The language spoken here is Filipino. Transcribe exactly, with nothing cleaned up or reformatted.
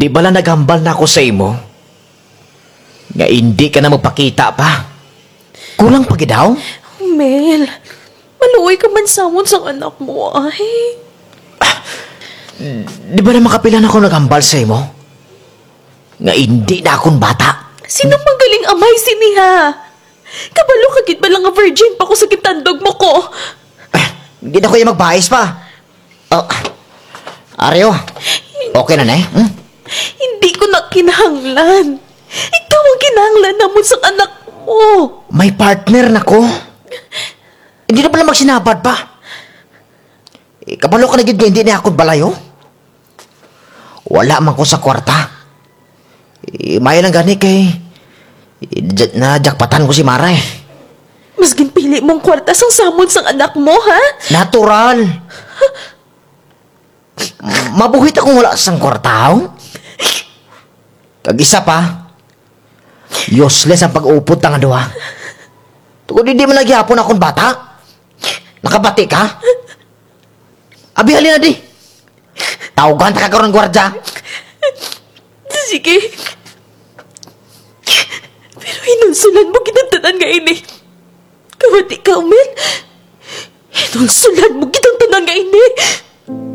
Di bala nagambal na ako sa imo? Nga hindi ka na magpakita pa. Kulang pa gidaw? Mel, maluoy ka man samon sa anak mo, ay. Di ba na makapilan ako nagambal sa imo? Nga hindi na akong bata. Sino magaling amay siniha? Kabalo ka gid ba lang nga virgin pa ko sa gitandog mo ko? Eh, hindi na ko yung magbayis pa. Oh, Aryo, okay na na eh? Hmm? Hindi ko na kinahanglan. Ikaw ang kinahanglan namon sa anak mo. May partner na ko. Hindi na pala magsinabad pa. Eh, kabalo ka na gid nga hindi na akong balayo. Wala man ko sa kwarta. Eh, may lang gani kay eh, na jakpatan ko si Mara eh. Mas ginpili mong kwarta sang samon sang anak mo, ha? Natural. Mabuhit akong wala sang kwarta. Kag isa pa, useless ang pag-upod nga duha. Tungod hindi man nagyapon akong bata. Nakabati ka? Abi, halina di. Tawagan ta ka karon gwardya. Sige. Pero hinunsulan mo kinantanan nga ini. Kawati ka, Mel. Hinunsulan mo kinantanan nga ini.